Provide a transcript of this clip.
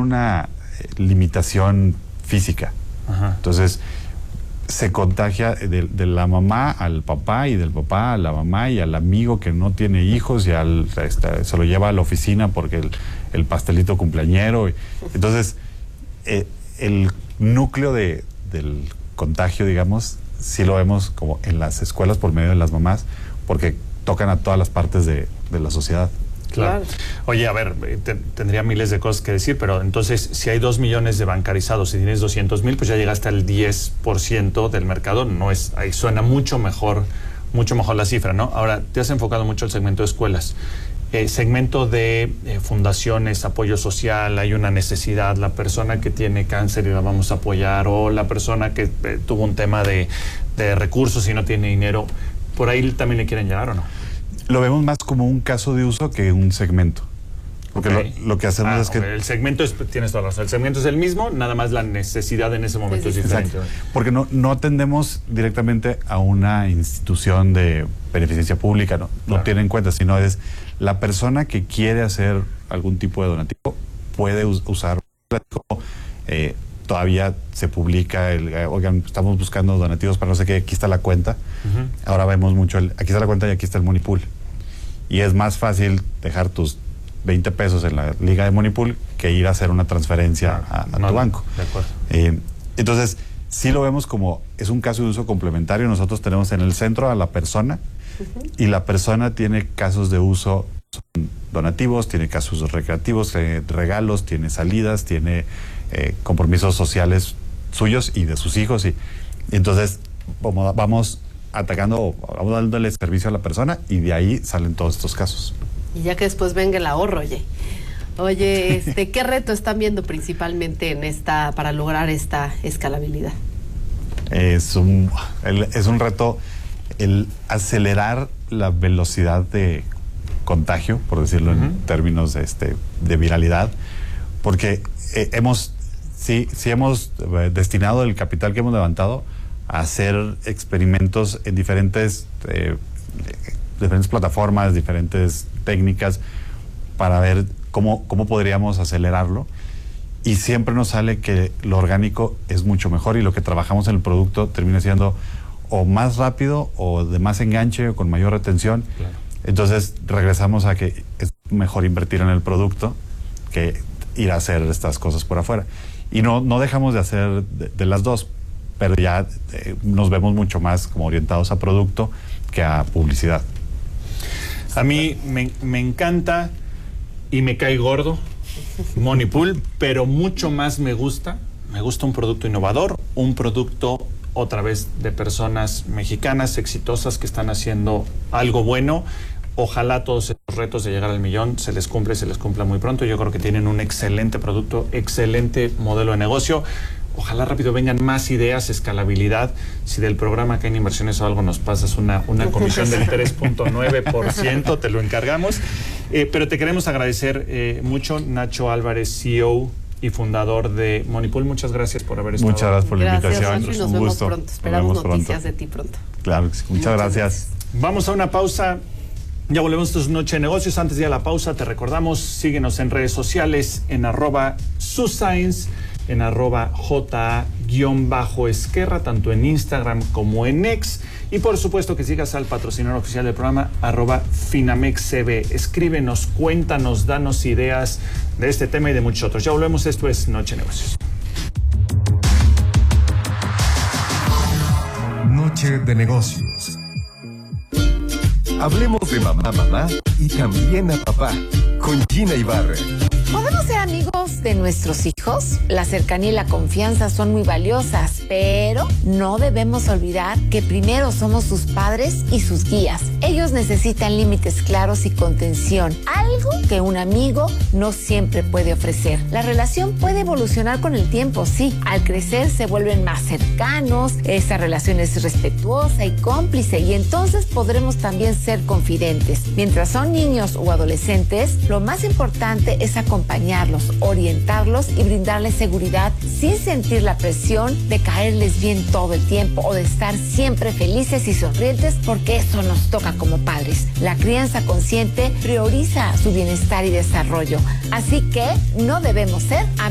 una limitación física. Ajá. Entonces, se contagia de la mamá al papá y del papá a la mamá y al amigo que no tiene hijos y se lo lleva a la oficina porque el pastelito cumpleañero. Entonces, el núcleo del contagio, digamos, sí lo vemos como en las escuelas por medio de las mamás, porque tocan a todas las partes de la sociedad. Claro. Oye, a ver, tendría miles de cosas que decir, pero entonces, si hay 2 millones de bancarizados y tienes 200,000, pues ya llegaste al 10% del mercado. No es, ahí suena mucho mejor la cifra, ¿no? Ahora, te has enfocado mucho el segmento de escuelas. Segmento de fundaciones, apoyo social, hay una necesidad, la persona que tiene cáncer y la vamos a apoyar, o la persona que tuvo un tema de recursos y no tiene dinero, ¿por ahí también le quieren llegar o no? Lo vemos más como un caso de uso que un segmento. Porque Okay. lo que hacemos es que... El segmento tienes toda la razón, el segmento es el mismo, nada más la necesidad en ese momento es diferente. Exacto. Porque no atendemos directamente a una institución de beneficencia pública, no Claro. tiene en cuenta, sino es la persona que quiere hacer algún tipo de donativo, puede usar. Todavía se publica, oigan, estamos buscando donativos para no sé qué, aquí está la cuenta. Uh-huh. Ahora vemos mucho, aquí está la cuenta y aquí está el Money Pool. Y es más fácil dejar tus 20 pesos en la liga de Money Pool que ir a hacer una transferencia a tu banco. De acuerdo. Entonces, sí lo vemos como, es un caso de uso complementario. Nosotros tenemos en el centro a la persona, y la persona tiene casos de uso donativos, tiene casos recreativos, regalos, tiene salidas, tiene compromisos sociales suyos y de sus hijos. Y entonces vamos atacando, vamos dándole servicio a la persona, y de ahí salen todos estos casos. Y ya que después venga el ahorro, Oye, ¿qué reto están viendo principalmente para lograr esta escalabilidad? Es un reto el acelerar la velocidad de contagio, por decirlo en términos de viralidad, porque hemos destinado el capital que hemos levantado a hacer experimentos en diferentes plataformas, diferentes técnicas, para ver cómo podríamos acelerarlo, y siempre nos sale que lo orgánico es mucho mejor, y lo que trabajamos en el producto termina siendo o más rápido o de más enganche o con mayor retención. Claro. Entonces regresamos a que es mejor invertir en el producto que ir a hacer estas cosas por afuera, y no dejamos de hacer de las dos, pero ya nos vemos mucho más como orientados a producto que a publicidad. A mí me encanta y me cae gordo Money Pool, pero mucho más me gusta un producto innovador, un producto otra vez de personas mexicanas exitosas que están haciendo algo bueno. Ojalá todos esos retos de llegar al millón se les cumpla muy pronto. Yo creo que tienen un excelente producto, excelente modelo de negocio. Ojalá rápido vengan más ideas, escalabilidad. Si del programa que en inversiones o algo nos pasas una comisión del 3.9%, te lo encargamos. Pero te queremos agradecer mucho, Nacho Álvarez, CEO y fundador de Money Pool. Muchas gracias por haber estado. Muchas gracias por la invitación. Nacho, y nos vemos pronto. Esperamos noticias de ti pronto. Claro, muchas gracias. Vamos a una pausa. Ya volvemos. Esto es Noche de Negocios. Antes de ir a la pausa, te recordamos, síguenos en redes sociales en @suscience, en @ja_esquerra, tanto en Instagram como en X. Y por supuesto que sigas al patrocinador oficial del programa, @finamexcb. Escríbenos, cuéntanos, danos ideas de este tema y de muchos otros. Ya volvemos. Esto es Noche de Negocios. Noche de Negocios. Hablemos de mamá y también a papá, con Gina Ibarra. ¿Podemos ser amigos de nuestros hijos? La cercanía y la confianza son muy valiosas, pero no debemos olvidar que primero somos sus padres y sus guías. Ellos necesitan límites claros y contención, algo que un amigo no siempre puede ofrecer. La relación puede evolucionar con el tiempo, sí. Al crecer se vuelven más cercanos, esa relación es respetuosa y cómplice, y entonces podremos también ser confidentes. Mientras son niños o adolescentes, lo más importante es acompañarlos, orientarlos y brindarles seguridad sin sentir la presión de caerles bien todo el tiempo o de estar siempre felices y sonrientes, porque eso nos toca como padres. La crianza consciente prioriza su bienestar y desarrollo, así que no debemos ser